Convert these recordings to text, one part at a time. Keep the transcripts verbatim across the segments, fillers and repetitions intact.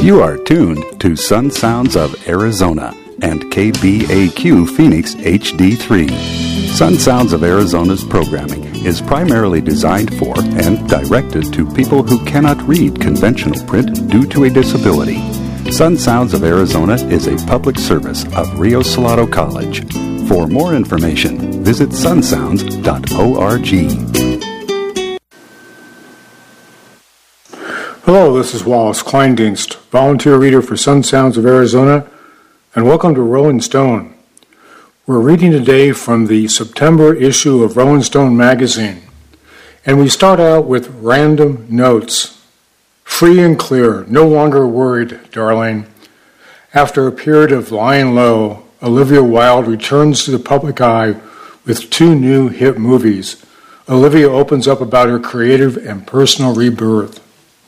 You are tuned to Sun Sounds of Arizona and K B A Q Phoenix H D three. Sun Sounds of Arizona's programming is primarily designed for and directed to people who cannot read conventional print due to a disability. Sun Sounds of Arizona is a public service of Rio Salado College. For more information, visit sun sounds dot org. Hello, this is Wallace Kleindienst, volunteer reader for Sun Sounds of Arizona, and welcome to Rolling Stone. We're reading today from the September issue of Rolling Stone magazine, and we start out with random notes. Free and clear, no longer worried, darling. After a period of lying low, Olivia Wilde returns to the public eye with two new hit movies. Olivia opens up about her creative and personal rebirth.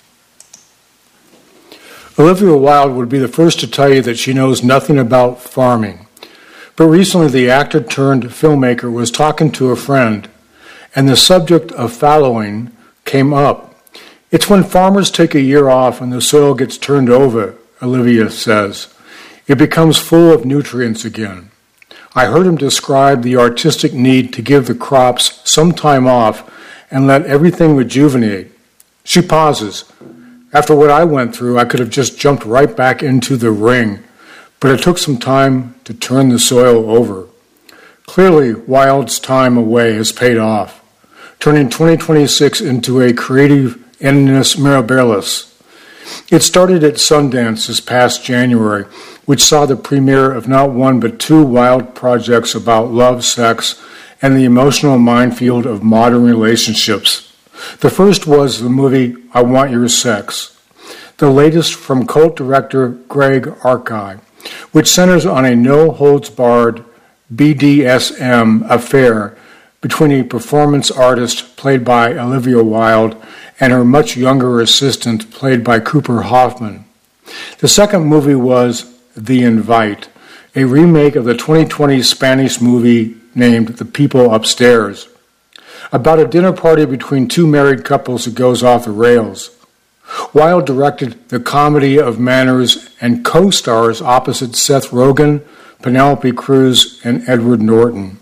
Olivia Wilde would be the first to tell you that she knows nothing about farming. But recently the actor turned filmmaker was talking to a friend, and the subject of fallowing came up. It's when farmers take a year off and the soil gets turned over, Olivia says. It becomes full of nutrients again. I heard him describe the artistic need to give the crops some time off and let everything rejuvenate. She pauses. After what I went through, I could have just jumped right back into the ring, but it took some time to turn the soil over. Clearly, Wilde's time away has paid off, turning twenty twenty-six into a creative annus mirabilis. It started at Sundance this past January, which saw the premiere of not one but two Wilde projects about love, sex, and the emotional minefield of modern relationships. The first was the movie I Want Your Sex, the latest from cult director Greg Arki, which centers on a no-holds-barred B D S M affair between a performance artist played by Olivia Wilde and her much younger assistant played by Cooper Hoffman. The second movie was The Invite, a remake of the twenty twenty Spanish movie named The People Upstairs, about a dinner party between two married couples that goes off the rails. Wilde directed The Comedy of Manners and co-stars opposite Seth Rogen, Penelope Cruz, and Edward Norton.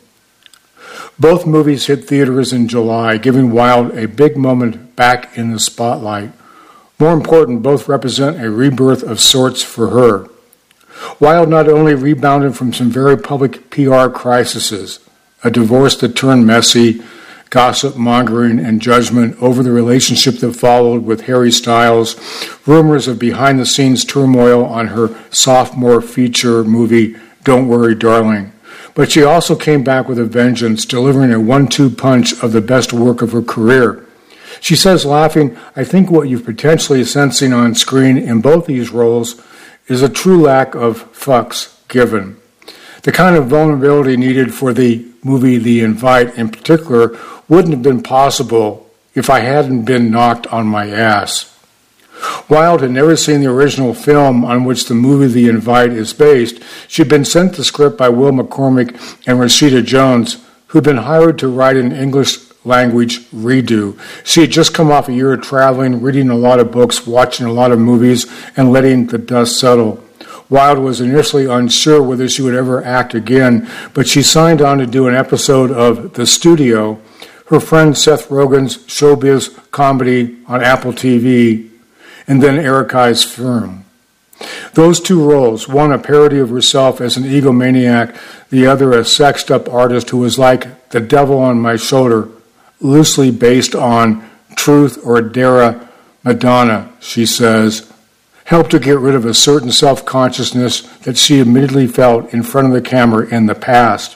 Both movies hit theaters in July, giving Wilde a big moment back in the spotlight. More important, both represent a rebirth of sorts for her. Wilde not only rebounded from some very public P R crises, a divorce that turned messy, gossip mongering and judgment over the relationship that followed with Harry Styles, rumors of behind-the-scenes turmoil on her sophomore feature movie, Don't Worry, Darling. But she also came back with a vengeance, delivering a one two punch of the best work of her career. She says, laughing, I think what you're potentially sensing on screen in both these roles is a true lack of fucks given. The kind of vulnerability needed for the movie The Invite in particular wouldn't have been possible if I hadn't been knocked on my ass. Wilde had never seen the original film on which the movie The Invite is based. She'd been sent the script by Will McCormick and Rashida Jones, who'd been hired to write an English language redo. She had just come off a year of traveling, reading a lot of books, watching a lot of movies, and letting the dust settle. Wilde was initially unsure whether she would ever act again, but she signed on to do an episode of The Studio, her friend Seth Rogen's showbiz comedy on Apple T V, and then Arki's Firm. Those two roles, one a parody of herself as an egomaniac, the other a sexed-up artist who was like the devil on my shoulder, loosely based on Truth or Dare Madonna, she says, helped her get rid of a certain self-consciousness that she admittedly felt in front of the camera in the past.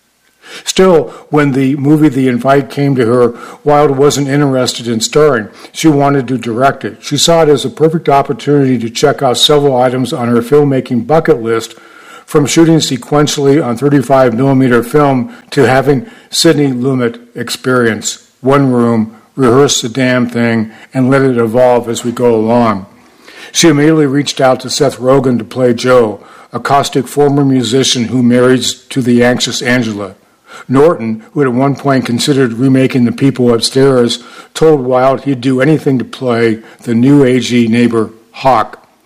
Still, when the movie The Invite came to her, Wilde wasn't interested in starring. She wanted to direct it. She saw it as a perfect opportunity to check out several items on her filmmaking bucket list, from shooting sequentially on thirty-five millimeter film to having Sidney Lumet experience. One room, rehearse the damn thing, and let it evolve as we go along. She immediately reached out to Seth Rogen to play Joe, a caustic former musician who marries to the anxious Angela. Norton, who at one point considered remaking The People Upstairs, told Wilde he'd do anything to play the new-agey neighbor Hawk.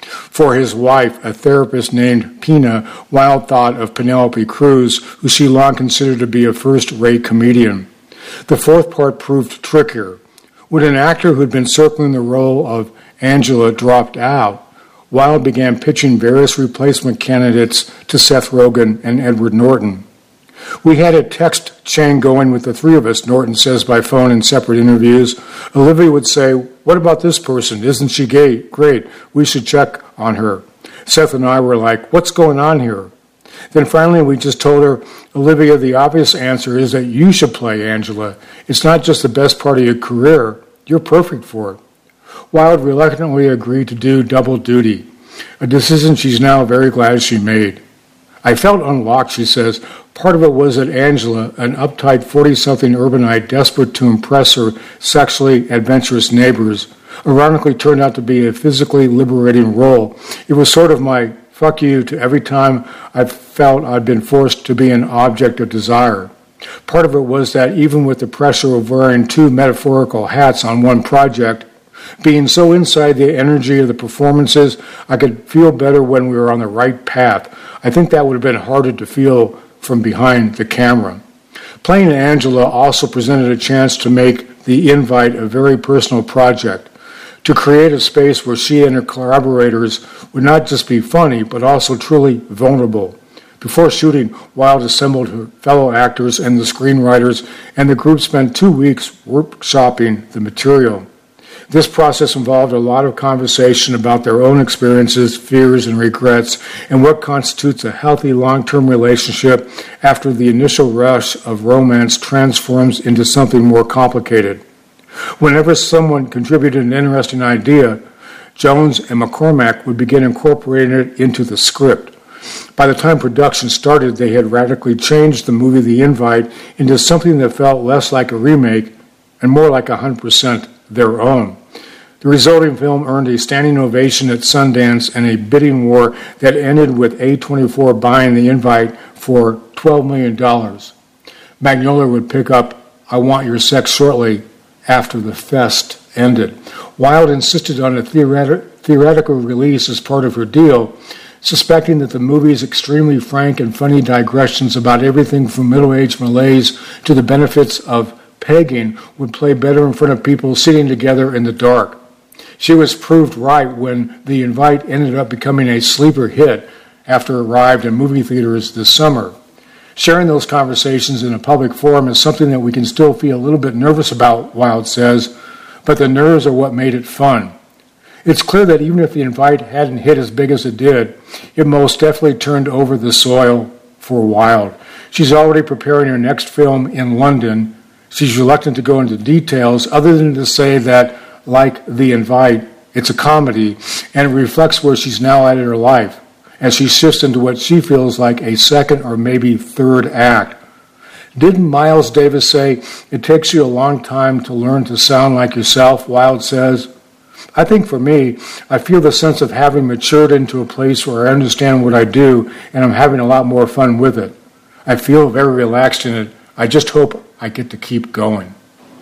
For his wife, a therapist named Pina, Wilde thought of Penelope Cruz, who she long considered to be a first-rate comedian. The fourth part proved trickier. When an actor who had been circling the role of Angela dropped out, Wilde began pitching various replacement candidates to Seth Rogen and Edward Norton. We had a text chain going with the three of us, Norton says by phone in separate interviews. Olivia would say, "What about this person? Isn't she gay? Great. We should check on her." Seth and I were like, "What's going on here?" Then finally we just told her, "Olivia, the obvious answer is that you should play Angela. It's not just the best part of your career. You're perfect for it." Wilde reluctantly agreed to do double duty, a decision she's now very glad she made. "I felt unlocked," she says. "Part of it was that Angela, an uptight forty-something urbanite desperate to impress her sexually adventurous neighbors, ironically turned out to be a physically liberating role. It was sort of my fuck you to every time I felt I'd been forced to be an object of desire. Part of it was that even with the pressure of wearing two metaphorical hats on one project, being so inside the energy of the performances, I could feel better when we were on the right path. I think that would have been harder to feel from behind the camera." Playing Angela also presented a chance to make The Invite a very personal project, to create a space where she and her collaborators would not just be funny, but also truly vulnerable. Before shooting, Wilde assembled her fellow actors and the screenwriters, and the group spent two weeks workshopping the material. This process involved a lot of conversation about their own experiences, fears, and regrets, and what constitutes a healthy long-term relationship after the initial rush of romance transforms into something more complicated. Whenever someone contributed an interesting idea, Jones and McCormack would begin incorporating it into the script. By the time production started, they had radically changed the movie The Invite into something that felt less like a remake and more like one hundred percent their own. The resulting film earned a standing ovation at Sundance and a bidding war that ended with A twenty-four buying The Invite for twelve million dollars. Magnolia would pick up I Want Your Sex Shortly after the fest ended. Wilde insisted on a theoret- theoretical release as part of her deal, suspecting that the movie's extremely frank and funny digressions about everything from middle-aged malaise to the benefits of pegging would play better in front of people sitting together in the dark. She was proved right when The Invite ended up becoming a sleeper hit after it arrived in movie theaters this summer. Sharing those conversations in a public forum is something that we can still feel a little bit nervous about, Wilde says, but the nerves are what made it fun. It's clear that even if The Invite hadn't hit as big as it did, it most definitely turned over the soil for Wilde. She's already preparing her next film in London. She's reluctant to go into details other than to say that, like The Invite, it's a comedy, and it reflects where she's now at in her life, as she shifts into what she feels like a second or maybe third act. Didn't Miles Davis say, "It takes you a long time to learn to sound like yourself," Wilde says. I think for me, I feel the sense of having matured into a place where I understand what I do, and I'm having a lot more fun with it. I feel very relaxed in it. I just hope I get to keep going.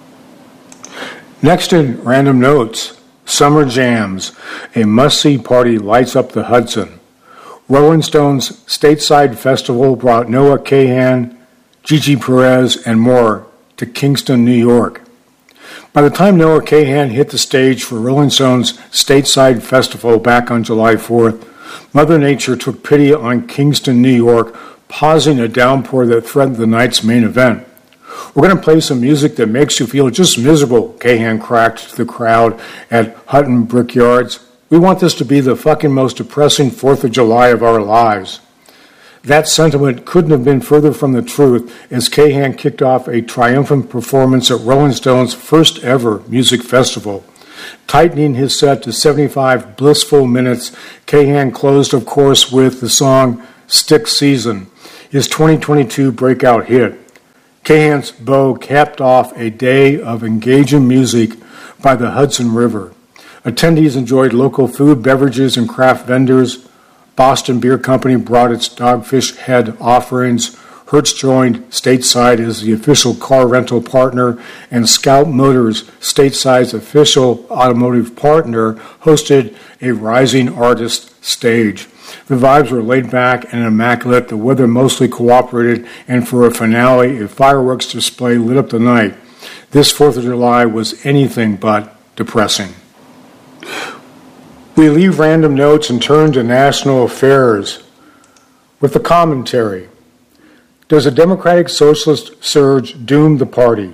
Next in Random Notes, Summer Jams. A must-see party lights up the Hudson. Rolling Stones Stateside Festival brought Noah Kahan, Gigi Perez, and more to Kingston, New York. By the time Noah Kahan hit the stage for Rolling Stones Stateside Festival back on July fourth, Mother Nature took pity on Kingston, New York, pausing a downpour that threatened the night's main event. "We're going to play some music that makes you feel just miserable," Kahan cracked to the crowd at Hutton Brickyards. "We want this to be the fucking most depressing fourth of July of our lives." That sentiment couldn't have been further from the truth as Kahan kicked off a triumphant performance at Rolling Stone's first ever music festival. Tightening his set to seventy-five blissful minutes, Kahan closed, of course, with the song Stick Season, his twenty twenty-two breakout hit. Kahan's bow capped off a day of engaging music by the Hudson River. Attendees enjoyed local food, beverages, and craft vendors. Boston Beer Company brought its Dogfish Head offerings. Hertz joined stateside as the official car rental partner, and Scout Motors, stateside's official automotive partner, hosted a rising artist stage. The vibes were laid back and immaculate, the weather mostly cooperated, and for a finale, a fireworks display lit up the night. This fourth of July was anything but depressing. We leave random notes and turn to national affairs with the commentary. Does a Democratic Socialist surge doom the party?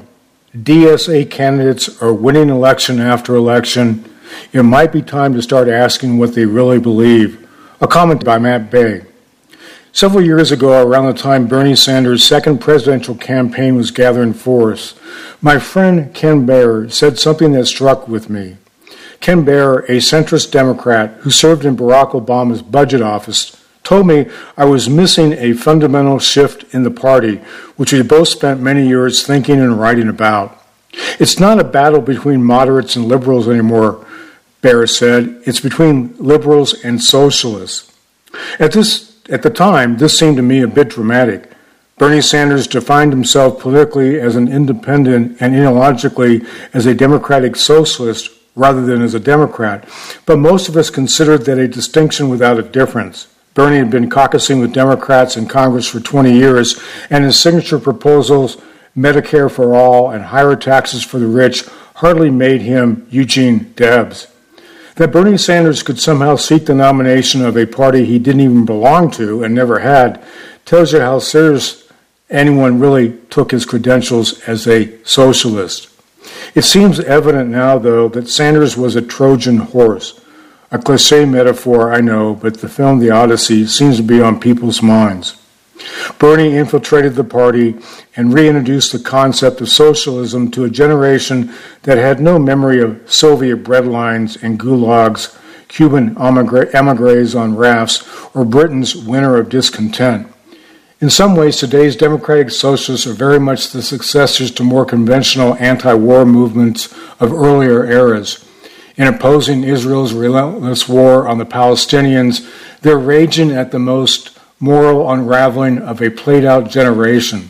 D S A candidates are winning election after election. It might be time to start asking what they really believe. A comment by Matt Bay. Several years ago, around the time Bernie Sanders' second presidential campaign was gathering force, my friend Ken Baer said something that struck with me. Ken Baer, a centrist Democrat who served in Barack Obama's budget office, told me I was missing a fundamental shift in the party, which we both spent many years thinking and writing about. It's not a battle between moderates and liberals anymore, Baer said. It's between liberals and socialists. At this, at the time, this seemed to me a bit dramatic. Bernie Sanders defined himself politically as an independent and ideologically as a democratic socialist rather than as a Democrat, but most of us considered that a distinction without a difference. Bernie had been caucusing with Democrats in Congress for twenty years, and his signature proposals, Medicare for all and higher taxes for the rich, hardly made him Eugene Debs. That Bernie Sanders could somehow seek the nomination of a party he didn't even belong to and never had tells you how serious anyone really took his credentials as a socialist. It seems evident now, though, that Sanders was a Trojan horse. A cliché metaphor, I know, but the film The Odyssey seems to be on people's minds. Bernie infiltrated the party and reintroduced the concept of socialism to a generation that had no memory of Soviet breadlines and gulags, Cuban emigres on rafts, or Britain's winter of discontent. In some ways, today's democratic socialists are very much the successors to more conventional anti-war movements of earlier eras. In opposing Israel's relentless war on the Palestinians, they're raging at the most moral unraveling of a played-out generation.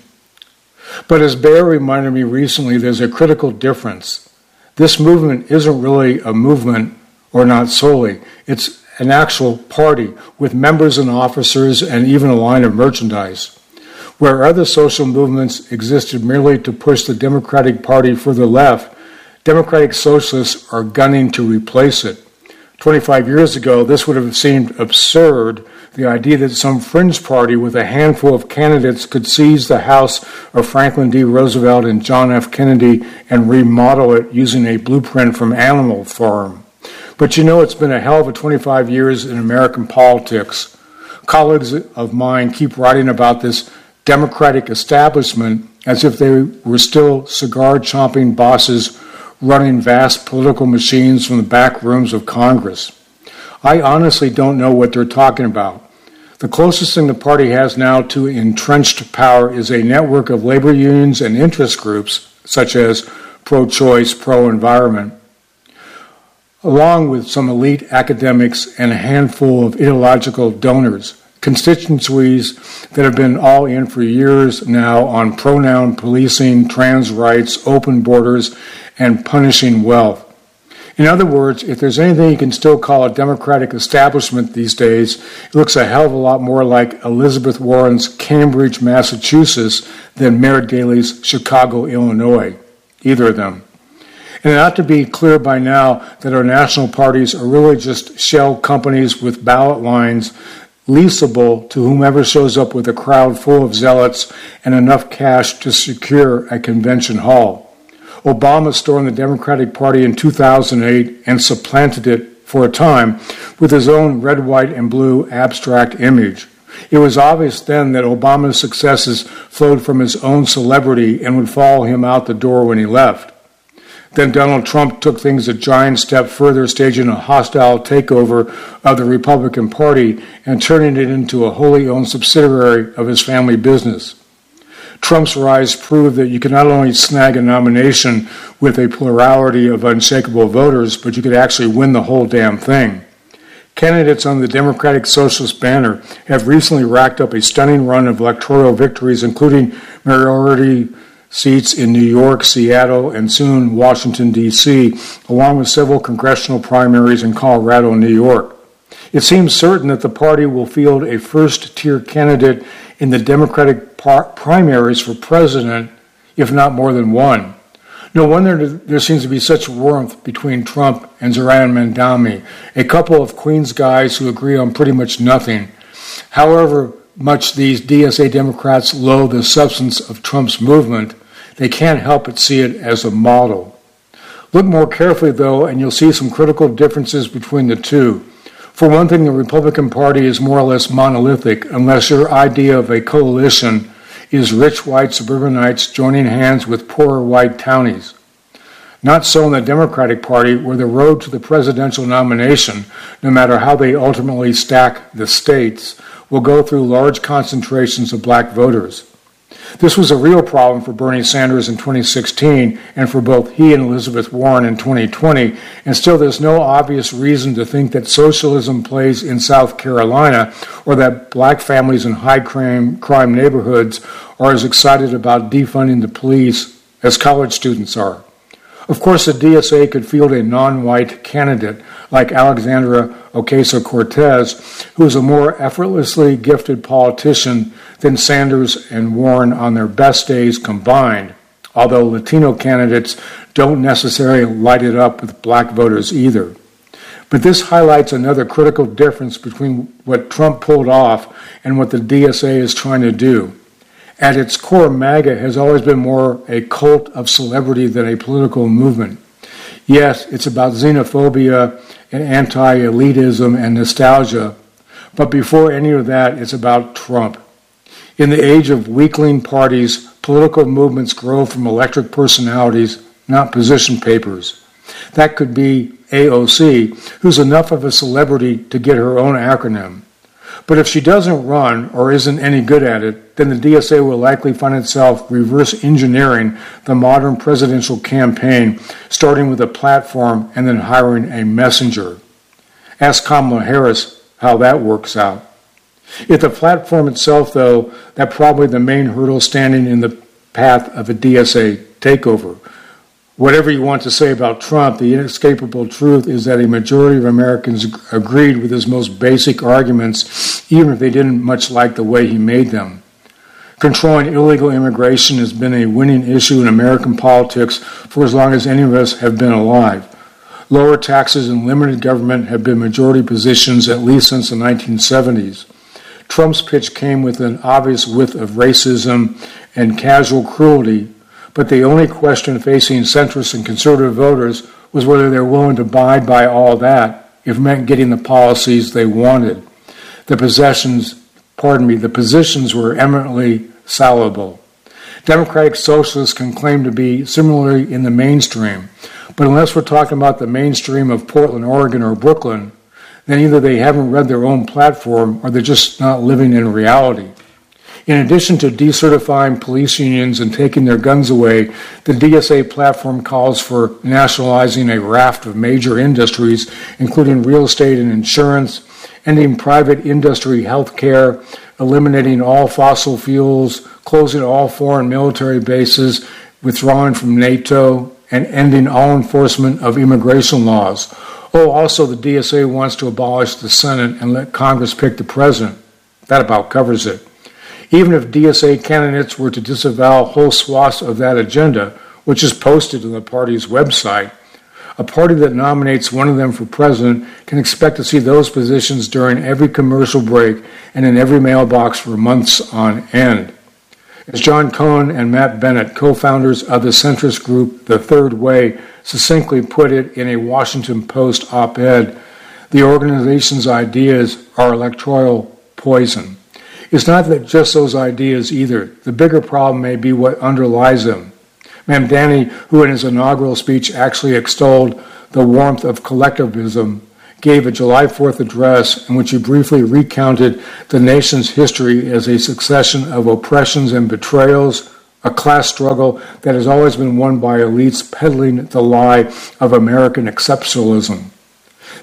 But as Baer reminded me recently, there's a critical difference. This movement isn't really a movement, or not solely. It's an actual party with members and officers and even a line of merchandise. Where other social movements existed merely to push the Democratic Party further left, Democratic Socialists are gunning to replace it. twenty-five years ago, this would have seemed absurd, the idea that some fringe party with a handful of candidates could seize the house of Franklin D. Roosevelt and John F. Kennedy and remodel it using a blueprint from Animal Farm. But you know, it's been a hell of a twenty-five years in American politics. Colleagues of mine keep writing about this Democratic establishment as if they were still cigar-chomping bosses running vast political machines from the back rooms of Congress. I honestly don't know what they're talking about. The closest thing the party has now to entrenched power is a network of labor unions and interest groups, such as pro-choice, pro-environment, along with some elite academics and a handful of ideological donors, constituencies that have been all in for years now on pronoun policing, trans rights, open borders, and punishing wealth. In other words, if there's anything you can still call a democratic establishment these days, it looks a hell of a lot more like Elizabeth Warren's Cambridge, Massachusetts than Mayor Daley's Chicago, Illinois, either of them. And it ought to be clear by now that our national parties are really just shell companies with ballot lines leasable to whomever shows up with a crowd full of zealots and enough cash to secure a convention hall. Obama stormed the Democratic Party in two thousand eight and supplanted it for a time with his own red, white, and blue abstract image. It was obvious then that Obama's successes flowed from his own celebrity and would follow him out the door when he left. Then Donald Trump took things a giant step further, staging a hostile takeover of the Republican Party and turning it into a wholly owned subsidiary of his family business. Trump's rise proved that you could not only snag a nomination with a plurality of unshakable voters, but you could actually win the whole damn thing. Candidates on the Democratic Socialist banner have recently racked up a stunning run of electoral victories, including majority seats in New York, Seattle, and soon Washington, D C, along with several congressional primaries in Colorado and New York. It seems certain that the party will field a first-tier candidate in the Democratic par- primaries for president, if not more than one. No wonder there seems to be such warmth between Trump and Zoran Mandami, a couple of Queens guys who agree on pretty much nothing. However much these D S A Democrats loathe the substance of Trump's movement, they can't help but see it as a model. Look more carefully, though, and you'll see some critical differences between the two. For one thing, the Republican Party is more or less monolithic, unless your idea of a coalition is rich white suburbanites joining hands with poorer white townies. Not so in the Democratic Party, where the road to the presidential nomination, no matter how they ultimately stack the states, will go through large concentrations of black voters. This was a real problem for Bernie Sanders in twenty sixteen and for both he and Elizabeth Warren in twenty twenty, and still there's no obvious reason to think that socialism plays in South Carolina or that black families in high crime, crime neighborhoods are as excited about defunding the police as college students are. Of course, the D S A could field a non-white candidate like Alexandria Ocasio-Cortez, who is a more effortlessly gifted politician than Sanders and Warren on their best days combined, although Latino candidates don't necessarily light it up with black voters either. But this highlights another critical difference between what Trump pulled off and what the D S A is trying to do. At its core, MAGA has always been more a cult of celebrity than a political movement. Yes, it's about xenophobia and anti-elitism and nostalgia, but before any of that, it's about Trump. In the age of weakling parties, political movements grow from electric personalities, not position papers. That could be A O C, who's enough of a celebrity to get her own acronym. But if she doesn't run or isn't any good at it, then the D S A will likely find itself reverse engineering the modern presidential campaign, starting with a platform and then hiring a messenger. Ask Kamala Harris how that works out. If the platform itself, though, that's probably the main hurdle standing in the path of a D S A takeover. Whatever you want to say about Trump, the inescapable truth is that a majority of Americans agreed with his most basic arguments, even if they didn't much like the way he made them. Controlling illegal immigration has been a winning issue in American politics for as long as any of us have been alive. Lower taxes and limited government have been majority positions at least since the nineteen seventies. Trump's pitch came with an obvious whiff of racism and casual cruelty, but the only question facing centrist and conservative voters was whether they're willing to abide by all that if it meant getting the policies they wanted. The possessions, pardon me, the positions were eminently salable. Democratic socialists can claim to be similarly in the mainstream, but unless we're talking about the mainstream of Portland, Oregon, or Brooklyn, then either they haven't read their own platform or they're just not living in reality. In addition to decertifying police unions and taking their guns away, the D S A platform calls for nationalizing a raft of major industries, including real estate and insurance, ending private industry health care, eliminating all fossil fuels, closing all foreign military bases, withdrawing from NATO, and ending all enforcement of immigration laws. Oh, also the D S A wants to abolish the Senate and let Congress pick the president. That about covers it. Even if D S A candidates were to disavow whole swaths of that agenda, which is posted on the party's website, a party that nominates one of them for president can expect to see those positions during every commercial break and in every mailbox for months on end. As John Cohen and Matt Bennett, co-founders of the centrist group The Third Way, succinctly put it in a Washington Post op-ed, the organization's ideas are electoral poison. It's not that just those ideas either. The bigger problem may be what underlies them. Mamdani, who in his inaugural speech actually extolled the warmth of collectivism, gave a July fourth address in which he briefly recounted the nation's history as a succession of oppressions and betrayals, a class struggle that has always been won by elites peddling the lie of American exceptionalism.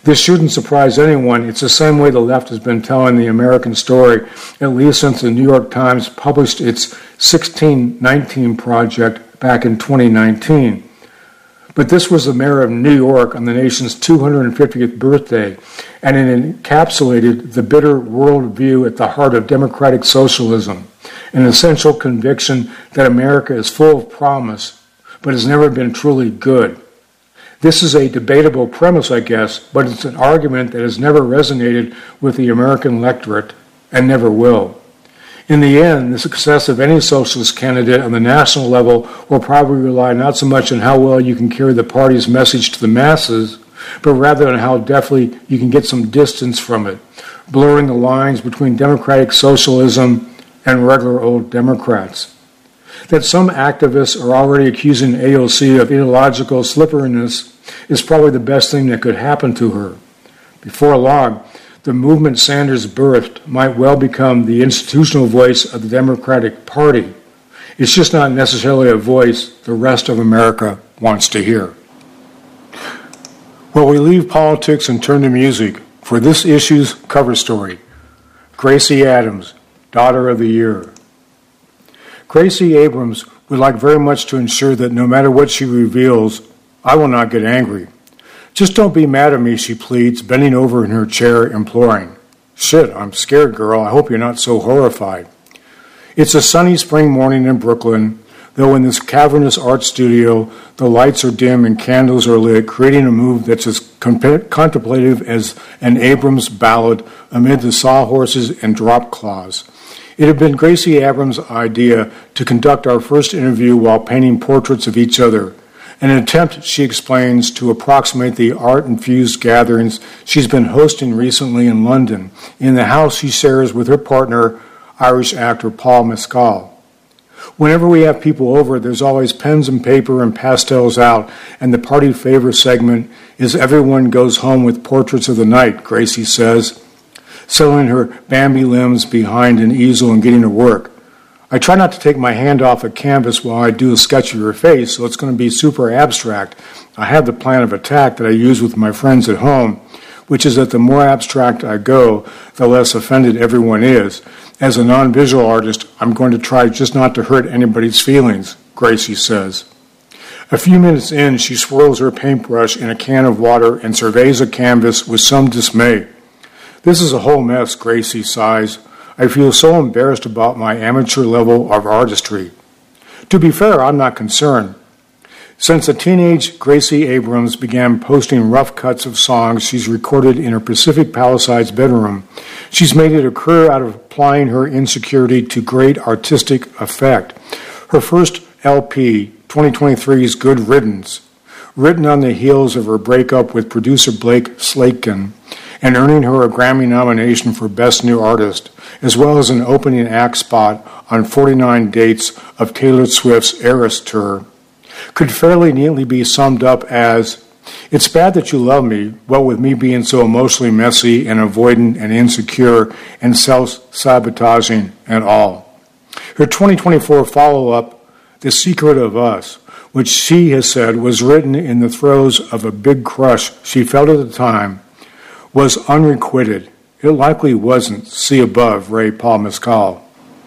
This shouldn't surprise anyone. It's the same way the left has been telling the American story, at least since the New York Times published its sixteen nineteen project back in twenty nineteen. But this was the mayor of New York on the nation's two hundred fiftieth birthday, and it encapsulated the bitter worldview at the heart of democratic socialism, an essential conviction that America is full of promise, but has never been truly good. This is a debatable premise, I guess, but it's an argument that has never resonated with the American electorate and never will. In the end, the success of any socialist candidate on the national level will probably rely not so much on how well you can carry the party's message to the masses, but rather on how deftly you can get some distance from it, blurring the lines between democratic socialism and regular old Democrats. That some activists are already accusing A O C of ideological slipperiness is probably the best thing that could happen to her. Before long, the movement Sanders birthed might well become the institutional voice of the Democratic Party. It's just not necessarily a voice the rest of America wants to hear. Well, we leave politics and turn to music for this issue's cover story, Gracie Adams, Daughter of the Year. Gracie Abrams would like very much to ensure that no matter what she reveals, I will not get angry. Just don't be mad at me, she pleads, bending over in her chair, imploring. Shit, I'm scared, girl. I hope you're not so horrified. It's a sunny spring morning in Brooklyn, though in this cavernous art studio, the lights are dim and candles are lit, creating a mood that's as comp- contemplative as an Abrams ballad amid the sawhorses and drop claws. It had been Gracie Abrams' idea to conduct our first interview while painting portraits of each other, an attempt, she explains, to approximate the art-infused gatherings she's been hosting recently in London, in the house she shares with her partner, Irish actor Paul Mescal. Whenever we have people over, there's always pens and paper and pastels out, and the party favor segment is everyone goes home with portraits of the night, Gracie says, settling her Bambi limbs behind an easel and getting to work. I try not to take my hand off a canvas while I do a sketch of her face, so it's going to be super abstract. I have the plan of attack that I use with my friends at home, which is that the more abstract I go, the less offended everyone is. As a non-visual artist, I'm going to try just not to hurt anybody's feelings, Gracie says. A few minutes in, she swirls her paintbrush in a can of water and surveys a canvas with some dismay. This is a whole mess, Gracie sighs. I feel so embarrassed about my amateur level of artistry. To be fair, I'm not concerned. Since a teenage Gracie Abrams began posting rough cuts of songs she's recorded in her Pacific Palisades bedroom, she's made it a career out of applying her insecurity to great artistic effect. Her first L P, twenty twenty-three's Good Riddance, written on the heels of her breakup with producer Blake Slatkin, and earning her a Grammy nomination for Best New Artist, as well as an opening act spot on forty-nine dates of Taylor Swift's Eras Tour, could fairly neatly be summed up as, it's bad that you love me, what with me being so emotionally messy and avoidant and insecure and self-sabotaging and all. Her twenty twenty-four follow-up, The Secret of Us, which she has said was written in the throes of a big crush she felt at the time, was unrequited. It likely wasn't. See above, Ray Paul Mescal.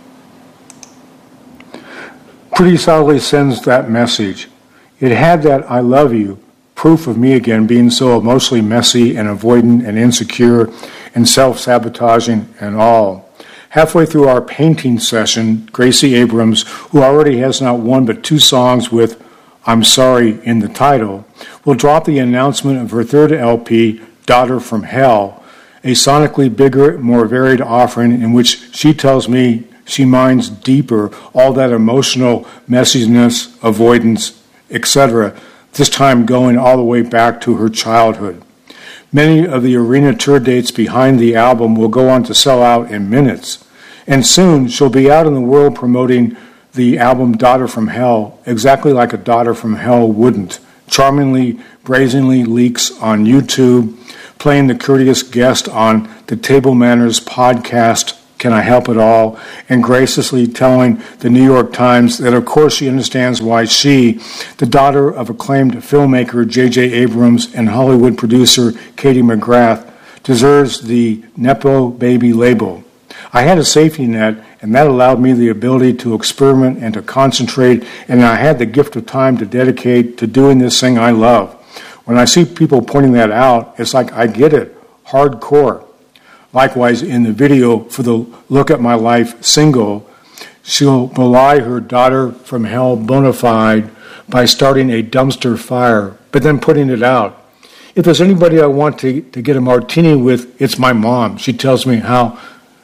Pretty solidly sends that message. It had that I love you, proof of me again being so emotionally messy and avoidant and insecure and self-sabotaging and all. Halfway through our painting session, Gracie Abrams, who already has not one but two songs with I'm Sorry in the title, will drop the announcement of her third L P, Daughter from Hell, a sonically bigger, more varied offering in which she tells me she mines deeper all that emotional messiness, avoidance, et cetera, this time going all the way back to her childhood. Many of the arena tour dates behind the album will go on to sell out in minutes, and soon she'll be out in the world promoting the album Daughter from Hell exactly like a daughter from hell wouldn't, charmingly, brazenly leaks on YouTube, playing the courteous guest on the Table Manners podcast can I help at all, and graciously telling the New York Times that of course she understands why she, the daughter of acclaimed filmmaker J J Abrams and Hollywood producer Katie McGrath, deserves the Nepo baby label. I had a safety net, and that allowed me the ability to experiment and to concentrate, and I had the gift of time to dedicate to doing this thing I love. When I see people pointing that out, it's like I get it, hardcore. Likewise, in the video for the Look at My Life single, she'll belie her daughter from hell bona fide by starting a dumpster fire, but then putting it out. If there's anybody I want to, to get a martini with, it's my mom. She tells me how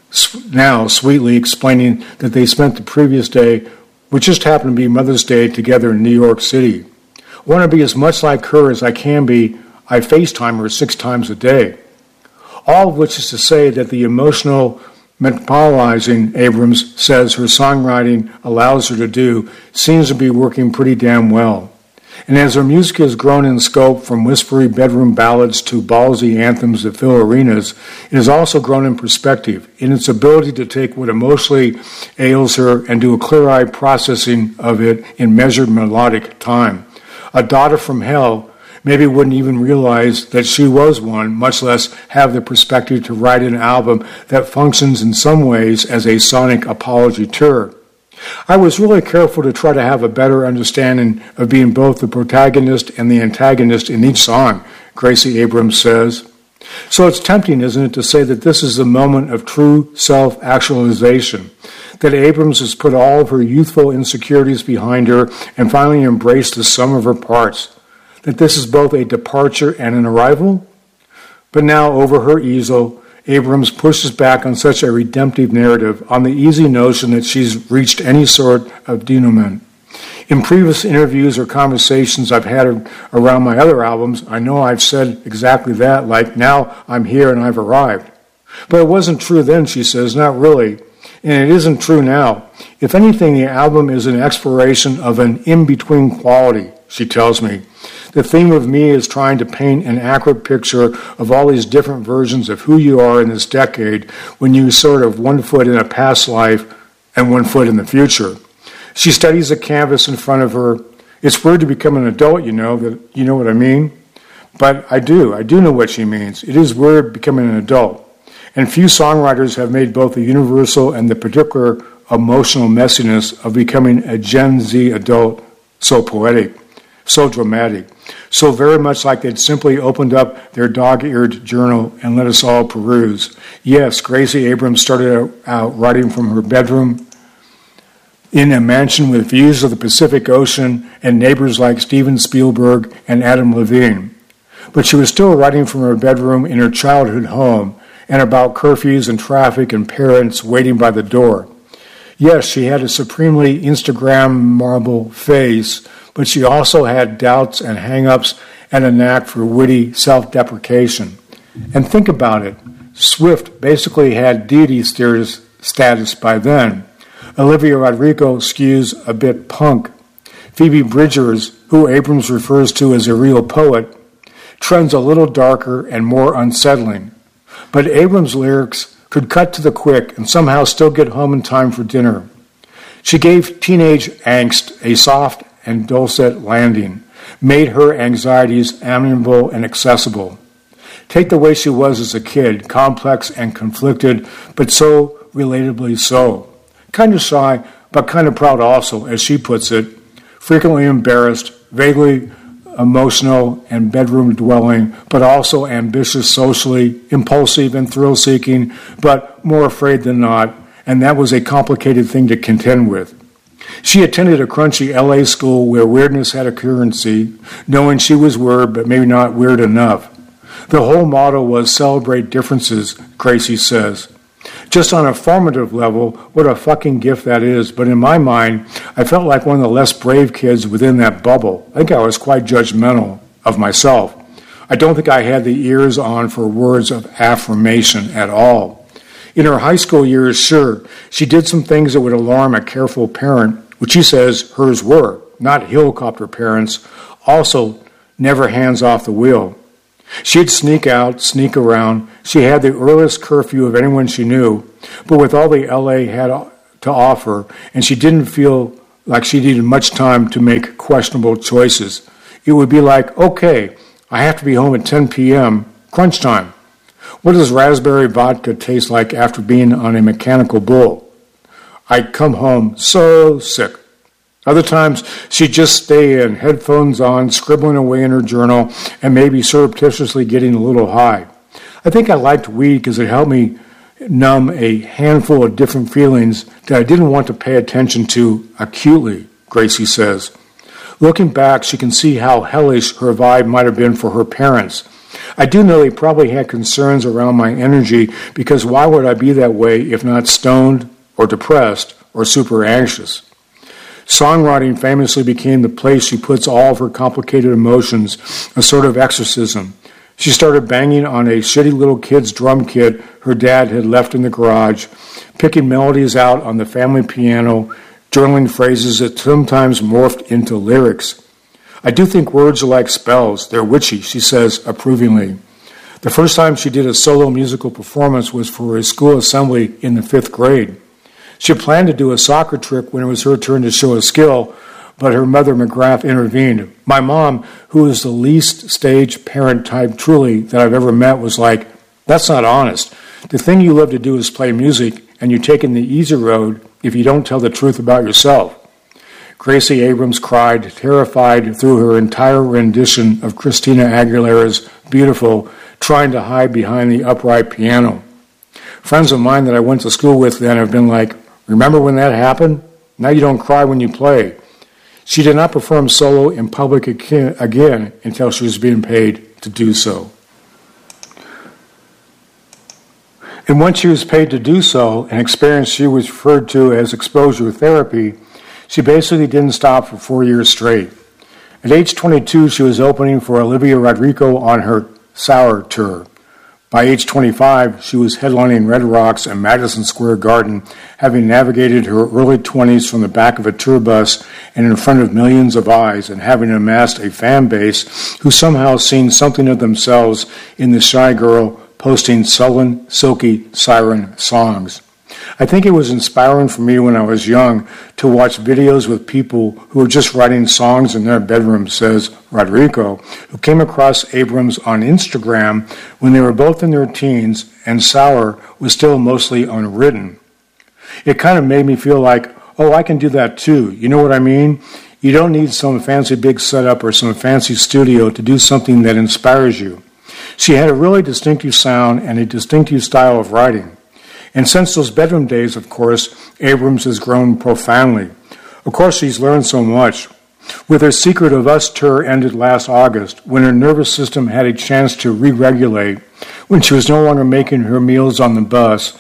now sweetly explaining that they spent the previous day, which just happened to be Mother's Day, together in New York City. I want to be as much like her as I can be. I FaceTime her six times a day. All of which is to say that the emotional metabolizing Abrams says her songwriting allows her to do seems to be working pretty damn well. And as her music has grown in scope from whispery bedroom ballads to ballsy anthems that fill arenas, it has also grown in perspective, in its ability to take what emotionally ails her and do a clear-eyed processing of it in measured melodic time. A daughter from hell maybe wouldn't even realize that she was one, much less have the perspective to write an album that functions in some ways as a sonic apology tour. I was really careful to try to have a better understanding of being both the protagonist and the antagonist in each song, Gracie Abrams says. So it's tempting, isn't it, to say that this is the moment of true self-actualization, that Abrams has put all of her youthful insecurities behind her and finally embraced the sum of her parts, that this is both a departure and an arrival? But now, over her easel, Abrams pushes back on such a redemptive narrative, on the easy notion that she's reached any sort of denouement. In previous interviews or conversations I've had around my other albums, I know I've said exactly that, like, now I'm here and I've arrived. But it wasn't true then, she says, not really. And it isn't true now. If anything, the album is an exploration of an in-between quality, she tells me. The theme of me is trying to paint an accurate picture of all these different versions of who you are in this decade when you sort of one foot in a past life and one foot in the future. She studies the canvas in front of her. It's weird to become an adult, you know, that you know what I mean? But I do. I do know what she means. It is weird becoming an adult. And few songwriters have made both the universal and the particular emotional messiness of becoming a Gen Z adult so poetic, so dramatic, so very much like they'd simply opened up their dog-eared journal and let us all peruse. Yes, Gracie Abrams started out writing from her bedroom in a mansion with views of the Pacific Ocean and neighbors like Steven Spielberg and Adam Levine. But she was still writing from her bedroom in her childhood home and about curfews and traffic and parents waiting by the door. Yes, she had a supremely Instagrammable face, but she also had doubts and hang-ups and a knack for witty self-deprecation. And think about it. Swift basically had deity status by then. Olivia Rodrigo skews a bit punk. Phoebe Bridgers, who Abrams refers to as a real poet, trends a little darker and more unsettling. But Abrams' lyrics could cut to the quick and somehow still get home in time for dinner. She gave teenage angst a soft and dulcet landing, made her anxieties amiable and accessible. Take the way she was as a kid, complex and conflicted, but so relatably so. Kind of shy, but kind of proud also, as she puts it, frequently embarrassed, vaguely emotional and bedroom-dwelling, but also ambitious socially, impulsive and thrill-seeking, but more afraid than not, and that was a complicated thing to contend with. She attended a crunchy L A school where weirdness had a currency, knowing she was weird, but maybe not weird enough. The whole motto was celebrate differences, Gracie says. Just on a formative level, what a fucking gift that is, but in my mind, I felt like one of the less brave kids within that bubble. I think I was quite judgmental of myself. I don't think I had the ears on for words of affirmation at all. In her high school years, sure, she did some things that would alarm a careful parent, which she says hers were, not helicopter parents, also never hands off the wheel. She'd sneak out, sneak around. She had the earliest curfew of anyone she knew, but with all the L A had to offer, and she didn't feel like she needed much time to make questionable choices. It would be like, okay, I have to be home at ten p.m., crunch time. What does raspberry vodka taste like after being on a mechanical bull? I'd come home so sick. Other times, she'd just stay in, headphones on, scribbling away in her journal, and maybe surreptitiously getting a little high. I think I liked weed because it helped me numb a handful of different feelings that I didn't want to pay attention to acutely, Gracie says. Looking back, she can see how hellish her vibe might have been for her parents. I do know they probably had concerns around my energy, because why would I be that way if not stoned or depressed or super anxious? Songwriting famously became the place she puts all of her complicated emotions, a sort of exorcism. She started banging on a shitty little kid's drum kit her dad had left in the garage, picking melodies out on the family piano, journaling phrases that sometimes morphed into lyrics. I do think words are like spells. They're witchy, she says approvingly. The first time she did a solo musical performance was for a school assembly in the fifth grade. She planned to do a soccer trick when it was her turn to show a skill, but her mother, McGrath, intervened. My mom, who is the least stage parent type truly that I've ever met, was like, that's not honest. The thing you love to do is play music, and you're taking the easy road if you don't tell the truth about yourself. Gracie Abrams cried, terrified through her entire rendition of Christina Aguilera's Beautiful, trying to hide behind the upright piano. Friends of mine that I went to school with then have been like, remember when that happened? Now you don't cry when you play. She did not perform solo in public again until she was being paid to do so. And once she was paid to do so, an experience she was referred to as exposure therapy, she basically didn't stop for four years straight. At age twenty-two, she was opening for Olivia Rodrigo on her Sour tour. By age twenty-five, she was headlining Red Rocks and Madison Square Garden, having navigated her early twenties from the back of a tour bus and in front of millions of eyes, and having amassed a fan base who somehow seen something of themselves in the shy girl posting sullen, silky siren songs. I think it was inspiring for me when I was young to watch videos with people who were just writing songs in their bedroom, says Rodrigo, who came across Abrams on Instagram when they were both in their teens and Sour was still mostly unwritten. It kind of made me feel like, oh, I can do that too. You know what I mean? You don't need some fancy big setup or some fancy studio to do something that inspires you. She had a really distinctive sound and a distinctive style of writing. And since those bedroom days, of course, Abrams has grown profoundly. Of course, she's learned so much. With her Secret of Us tour ended last August, when her nervous system had a chance to re-regulate, when she was no longer making her meals on the bus,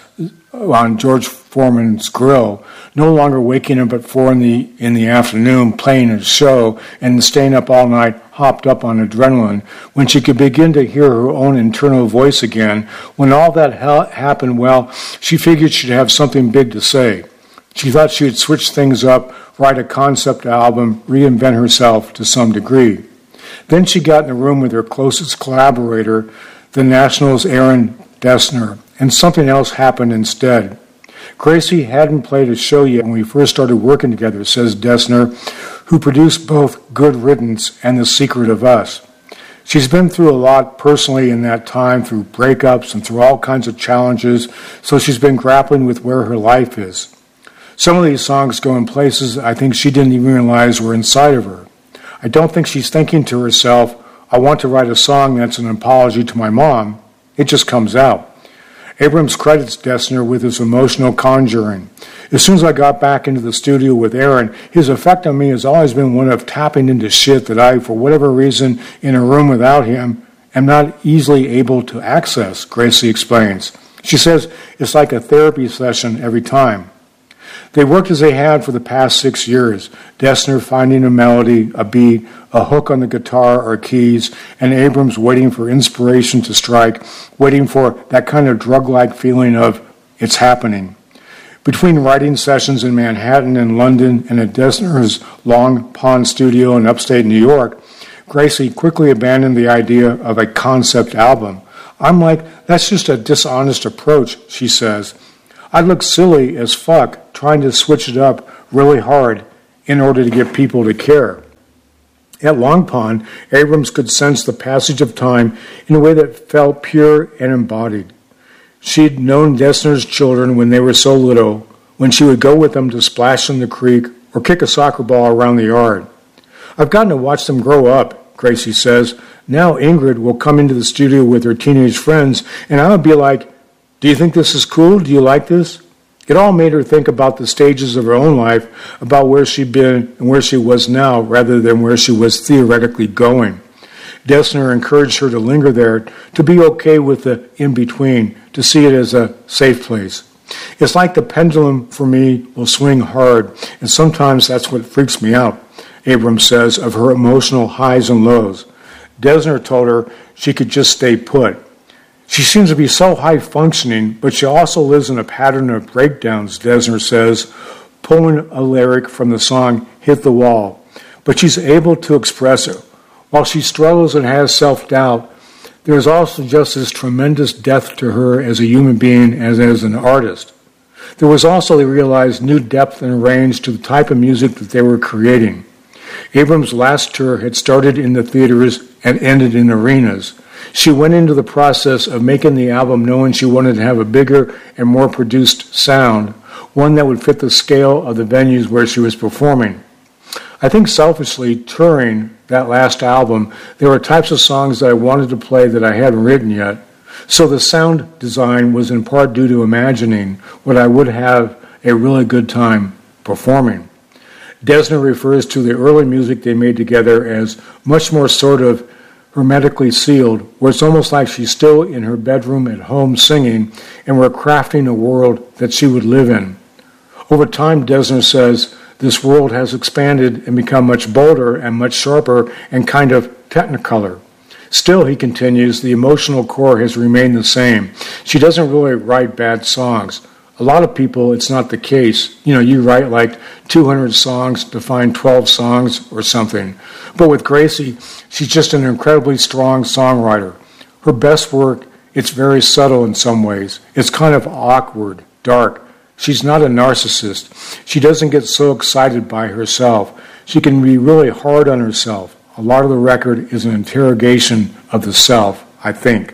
on George Foreman's grill, no longer waking up at four in the in the afternoon playing a show and staying up all night hopped up on adrenaline, when she could begin to hear her own internal voice again, when all that ha- happened, well, she figured she'd have something big to say. She thought she would switch things up, write a concept album, reinvent herself to some degree. Then she got in the room with her closest collaborator, the National's Aaron Dessner, and something else happened instead. Gracie hadn't played a show yet when we first started working together, says Dessner, who produced both Good Riddance and The Secret of Us. She's been through a lot personally in that time, through breakups and through all kinds of challenges, so she's been grappling with where her life is. Some of these songs go in places I think she didn't even realize were inside of her. I don't think she's thinking to herself, I want to write a song that's an apology to my mom. It just comes out. Abrams credits Dessner with his emotional conjuring. As soon as I got back into the studio with Aaron, his effect on me has always been one of tapping into shit that I, for whatever reason, in a room without him, am not easily able to access, Gracie explains. She says it's like a therapy session every time. They worked as they had for the past six years, Dessner finding a melody, a beat, a hook on the guitar or keys, and Abrams waiting for inspiration to strike, waiting for that kind of drug-like feeling of, it's happening. Between writing sessions in Manhattan and London and at Dessner's Long Pond studio in upstate New York, Gracie quickly abandoned the idea of a concept album. I'm like, that's just a dishonest approach, she says. I'd look silly as fuck trying to switch it up really hard in order to get people to care. At Long Pond, Abrams could sense the passage of time in a way that felt pure and embodied. She'd known Dessner's children when they were so little, when she would go with them to splash in the creek or kick a soccer ball around the yard. I've gotten to watch them grow up, Gracie says. Now Ingrid will come into the studio with her teenage friends, and I would be like, do you think this is cool? Do you like this? It all made her think about the stages of her own life, about where she'd been and where she was now, rather than where she was theoretically going. Dessner encouraged her to linger there, to be okay with the in-between, to see it as a safe place. It's like the pendulum for me will swing hard, and sometimes that's what freaks me out, Abrams says, of her emotional highs and lows. Dessner told her she could just stay put. She seems to be so high-functioning, but she also lives in a pattern of breakdowns, Dessner says, pulling a lyric from the song Hit the Wall. But she's able to express it. While she struggles and has self-doubt, there is also just this tremendous depth to her as a human being as as an artist. There was also, they realized, new depth and range to the type of music that they were creating. Abrams' last tour had started in the theaters and ended in arenas. She went into the process of making the album knowing she wanted to have a bigger and more produced sound, one that would fit the scale of the venues where she was performing. I think selfishly, touring that last album, there were types of songs that I wanted to play that I hadn't written yet. So the sound design was in part due to imagining what I would have a really good time performing. Dessner refers to the early music they made together as much more sort of hermetically sealed, where it's almost like she's still in her bedroom at home singing, and we're crafting a world that she would live in. Over time, Dessner says, this world has expanded and become much bolder and much sharper and kind of technicolor. Still, he continues, the emotional core has remained the same. She doesn't really write bad songs. A lot of people, it's not the case. You know, you write like two hundred songs to find twelve songs or something. But with Gracie, she's just an incredibly strong songwriter. Her best work, it's very subtle in some ways. It's kind of awkward, dark. She's not a narcissist. She doesn't get so excited by herself. She can be really hard on herself. A lot of the record is an interrogation of the self, I think.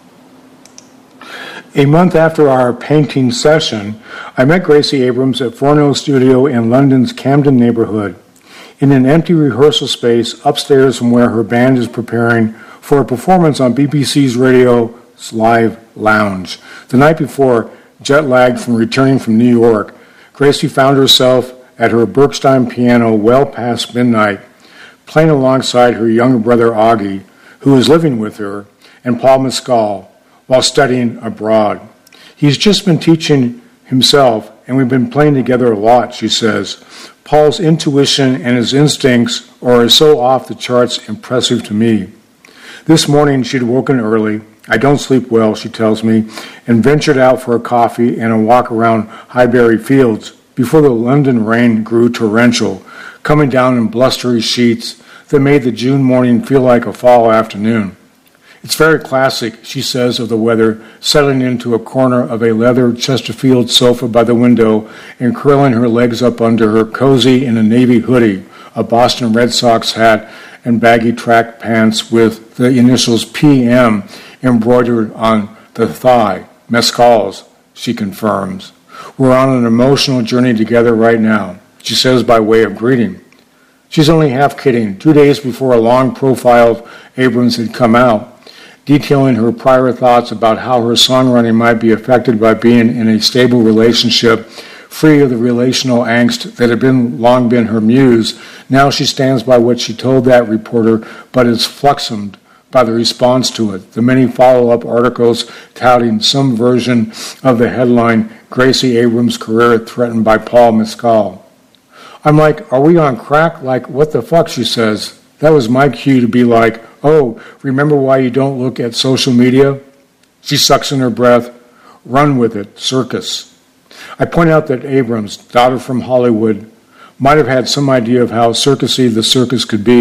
A month after our painting session, I met Gracie Abrams at Forno Studio in London's Camden neighborhood, in an empty rehearsal space upstairs from where her band is preparing for a performance on B B C's radio's Live Lounge. The night before, jet-lagged from returning from New York, Gracie found herself at her Bergstein piano well past midnight, playing alongside her younger brother Augie, who was living with her, and Paul Mescal, while studying abroad. He's just been teaching himself, and we've been playing together a lot, she says. Paul's intuition and his instincts are so off the charts impressive to me. This morning she'd woken early. I don't sleep well, she tells me, and ventured out for a coffee and a walk around Highbury Fields before the London rain grew torrential, coming down in blustery sheets that made the June morning feel like a fall afternoon. It's very classic, she says, of the weather, settling into a corner of a leather Chesterfield sofa by the window and curling her legs up under her, cozy in a navy hoodie, a Boston Red Sox hat, and baggy track pants with the initials P M embroidered on the thigh. Mescal's, she confirms. We're on an emotional journey together right now, she says by way of greeting. She's only half kidding. Two days before a long profile of Abrams had come out, detailing her prior thoughts about how her songwriting might be affected by being in a stable relationship, free of the relational angst that had been long been her muse. Now she stands by what she told that reporter, but is fluxumed by the response to it. The many follow-up articles touting some version of the headline, Gracie Abrams' career threatened by Paul Mescal. I'm like, are we on crack? Like, what the fuck, she says. That was my cue to be like, oh, remember why you don't look at social media? She sucks in her breath. Run with it, circus. I point out that Abrams, daughter from Hollywood, might have had some idea of how circusy the circus could be.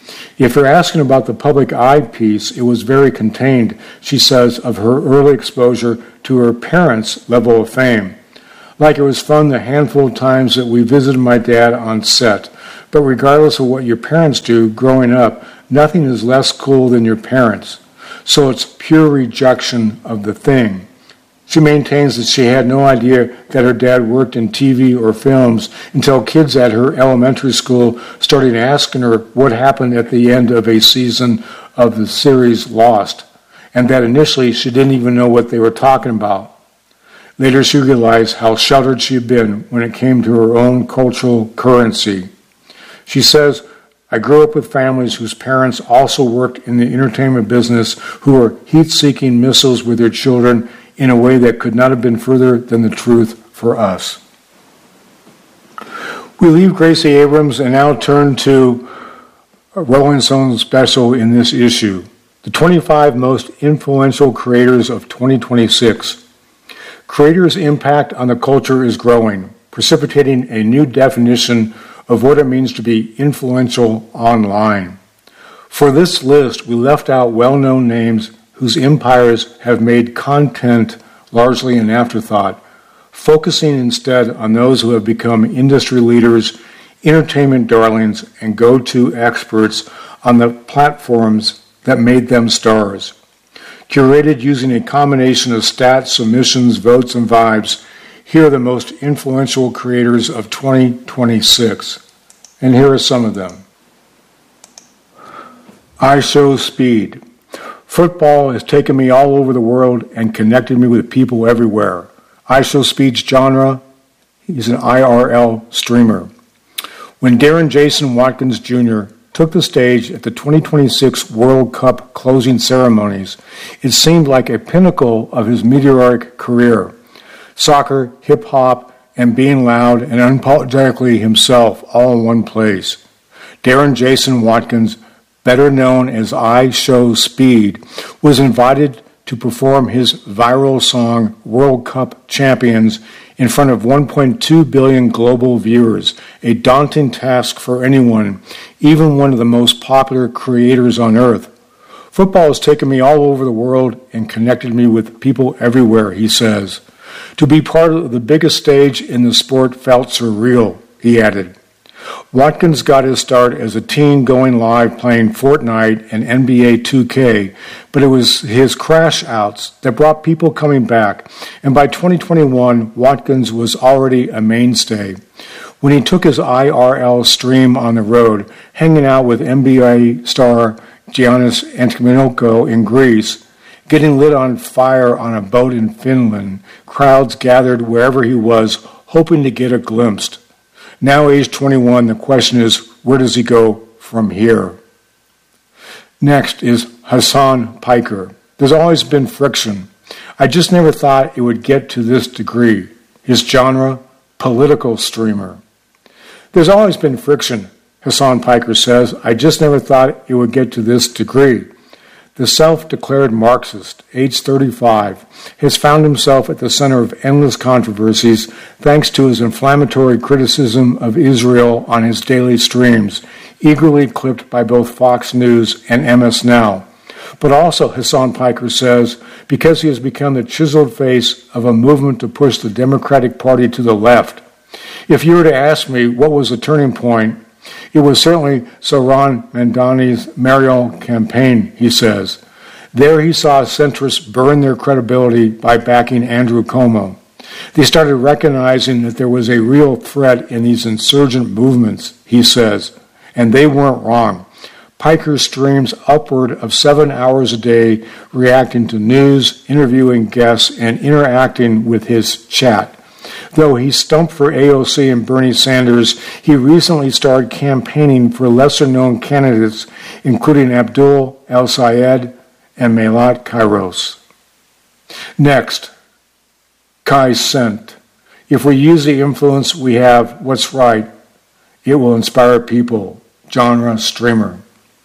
If you're asking about the public eye piece, it was very contained, she says, of her early exposure to her parents' level of fame. Like it was fun the handful of times that we visited my dad on set. But regardless of what your parents do growing up, nothing is less cool than your parents. So it's pure rejection of the thing. She maintains that she had no idea that her dad worked in T V or films until kids at her elementary school started asking her what happened at the end of a season of the series Lost, and that initially she didn't even know what they were talking about. Later she realized how sheltered she had been when it came to her own cultural currency. She says, I grew up with families whose parents also worked in the entertainment business who were heat-seeking missiles with their children in a way that could not have been further than the truth for us. We leave Gracie Abrams and now turn to a Rolling Stone special in this issue, the twenty-five most influential creators of twenty twenty-six. Creators' impact on the culture is growing, precipitating a new definition of what it means to be influential online. For this list, we left out well-known names whose empires have made content largely an afterthought, focusing instead on those who have become industry leaders, entertainment darlings, and go-to experts on the platforms that made them stars. Curated using a combination of stats, submissions, votes, and vibes, here are the most influential creators of twenty twenty-six. And here are some of them. IShowSpeed. Football has taken me all over the world and connected me with people everywhere. IShowSpeed's genre, he's an I R L streamer. When Darren Jason Watkins Junior took the stage at the twenty twenty-six World Cup closing ceremonies, it seemed like a pinnacle of his meteoric career. Soccer, hip-hop, and being loud and unapologetically himself all in one place. Darren Jason Watkins, better known as IShowSpeed, was invited to perform his viral song World Cup Champions in front of one point two billion global viewers, a daunting task for anyone, even one of the most popular creators on earth. Football has taken me all over the world and connected me with people everywhere, he says. To be part of the biggest stage in the sport felt surreal, he added. Watkins got his start as a teen going live playing Fortnite and N B A two K, but it was his crash outs that brought people coming back, and by twenty twenty-one, Watkins was already a mainstay. When he took his I R L stream on the road, hanging out with N B A star Giannis Antetokounmpo in Greece, getting lit on fire on a boat in Finland, crowds gathered wherever he was, hoping to get a glimpse. Now, age twenty-one, the question is, where does he go from here? Next is Hasan Piker. There's always been friction. I just never thought it would get to this degree. His genre, political streamer. There's always been friction, Hasan Piker says. I just never thought it would get to this degree. The self-declared Marxist, age thirty-five, has found himself at the center of endless controversies thanks to his inflammatory criticism of Israel on his daily streams, eagerly clipped by both Fox News and M S Now. But also, Hasan Piker says, because he has become the chiseled face of a movement to push the Democratic Party to the left. If you were to ask me what was the turning point, it was certainly Zohran Mamdani's mayoral campaign, he says. There he saw centrists burn their credibility by backing Andrew Cuomo. They started recognizing that there was a real threat in these insurgent movements, he says, and they weren't wrong. Piker streams upward of seven hours a day, reacting to news, interviewing guests, and interacting with his chat. Though he stumped for A O C and Bernie Sanders, he recently started campaigning for lesser-known candidates, including Abdul El-Sayed and Melat Kairos. Next, Kai Cenat. If we use the influence we have what's right, it will inspire people. Genre streamer.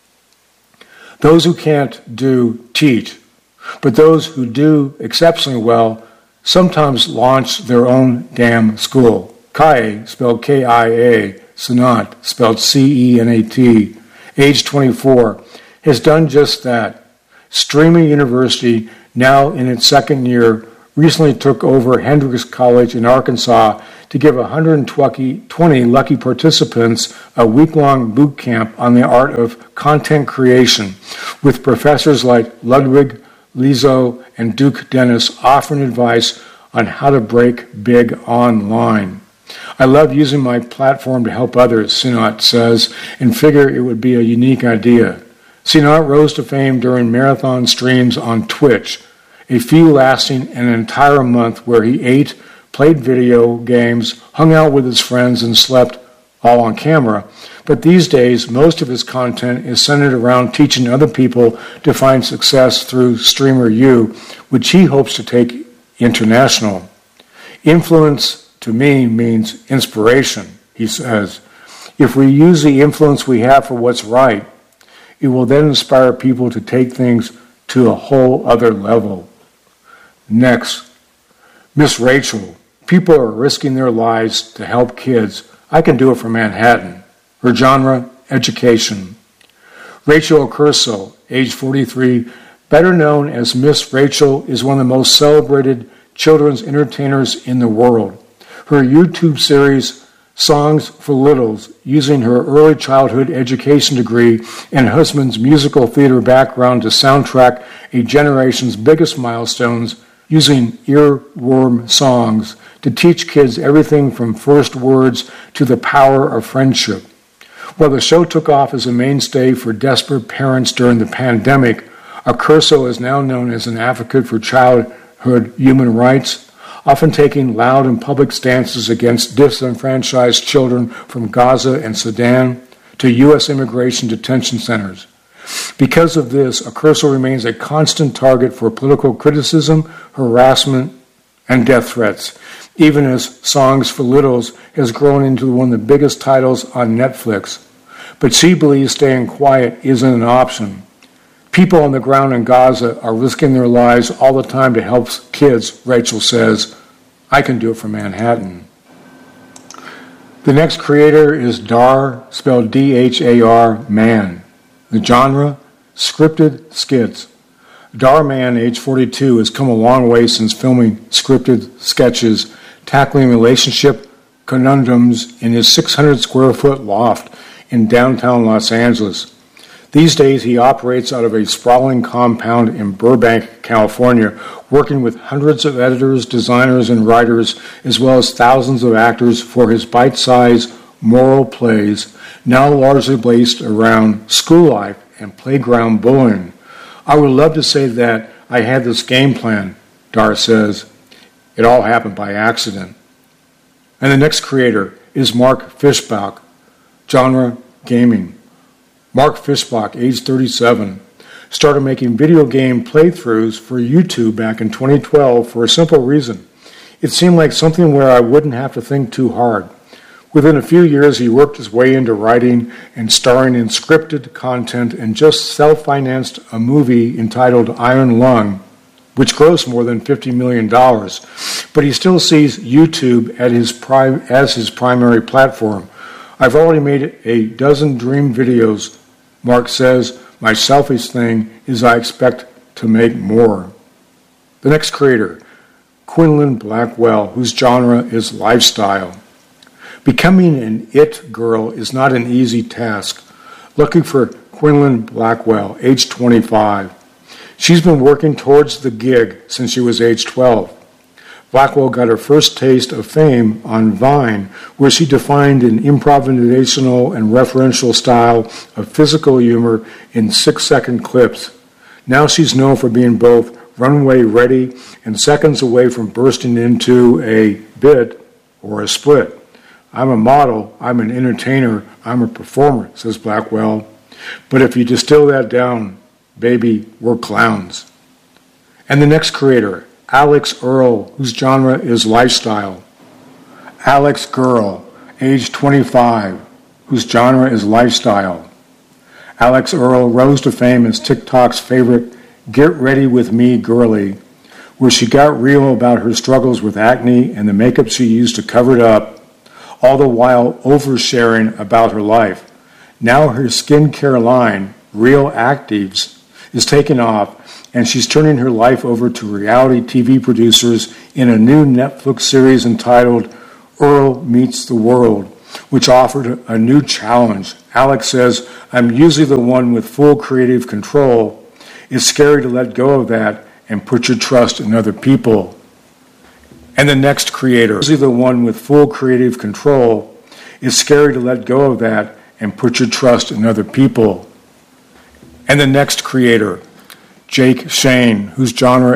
Those who can't do, teach. But those who do exceptionally well sometimes launch their own damn school. Kai, spelled K I A, Cenat, spelled C E N A T, age twenty-four, has done just that. Streamer University, now in its second year, recently took over Hendrix College in Arkansas to give one hundred twenty lucky participants a week-long boot camp on the art of content creation, with professors like Ludwig, Lizzo, and Duke Dennis offering advice on how to break big online. I love using my platform to help others, Sinat says, and figure it would be a unique idea. Sinat rose to fame during marathon streams on Twitch, a few lasting an entire month where he ate, played video games, hung out with his friends, and slept, all on camera. But these days, most of his content is centered around teaching other people to find success through Streamer U, which he hopes to take international. Influence, to me, means inspiration, he says. If we use the influence we have for what's right, it will then inspire people to take things to a whole other level. Next, Miss Rachel. People are risking their lives to help kids. I can do it for Manhattan. Her genre, education. Rachel Accurso, age forty-three, better known as Miss Rachel, is one of the most celebrated children's entertainers in the world. Her YouTube series, Songs for Littles, using her early childhood education degree and husband's musical theater background to soundtrack a generation's biggest milestones, using earworm songs to teach kids everything from first words to the power of friendship. While the show took off as a mainstay for desperate parents during the pandemic, Accurso is now known as an advocate for childhood human rights, often taking loud and public stances against disenfranchised children from Gaza and Sudan to U S immigration detention centers. Because of this, Accurso remains a constant target for political criticism, harassment, and death threats, even as Songs for Littles has grown into one of the biggest titles on Netflix. But she believes staying quiet isn't an option. People on the ground in Gaza are risking their lives all the time to help kids, Rachel says. I can do it for Manhattan. The next creator is Dhar, spelled D H A R, Man. The genre, scripted skits. Dhar Mann, age forty-two, has come a long way since filming scripted sketches, tackling relationship conundrums in his six hundred square foot loft in downtown Los Angeles. These days, he operates out of a sprawling compound in Burbank, California, working with hundreds of editors, designers, and writers, as well as thousands of actors for his bite-sized moral plays, now largely based around school life and playground bullying. I would love to say that I had this game plan, Dhar says. It all happened by accident. And the next creator is Mark Fischbach, genre gaming. Mark Fischbach, age thirty-seven, started making video game playthroughs for YouTube back in twenty twelve for a simple reason. It seemed like something where I wouldn't have to think too hard. Within a few years, he worked his way into writing and starring in scripted content and just self-financed a movie entitled Iron Lung, which grossed more than fifty million dollars. But he still sees YouTube at his pri- as his primary platform. I've already made a dozen dream videos, Mark says. My selfish thing is I expect to make more. The next creator, Quinlan Blackwell, whose genre is lifestyle. Becoming an it girl is not an easy task. Looking for Quinlan Blackwell, age twenty-five. She's been working towards the gig since she was age twelve. Blackwell got her first taste of fame on Vine, where she defined an improvisational and referential style of physical humor in six-second clips. Now she's known for being both runway ready and seconds away from bursting into a bit or a split. I'm a model, I'm an entertainer, I'm a performer, says Blackwell. But if you distill that down, baby, we're clowns. And the next creator, Alex Earl, whose genre is lifestyle. Alex Girl, age twenty-five, whose genre is lifestyle. Alex Earl rose to fame as TikTok's favorite Get Ready With Me girly, where she got real about her struggles with acne and the makeup she used to cover it up, all the while oversharing about her life. Now her skincare line, Real Actives, is taking off, and she's turning her life over to reality T V producers in a new Netflix series entitled Earl Meets the World, which offered a new challenge. Alex says, "I'm usually the one with full creative control. It's scary to let go of that and put your trust in other people." And the next creator, usually the one with full creative control. It's scary to let go of that and put your trust in other people. And the next creator, Jake Shane, whose genre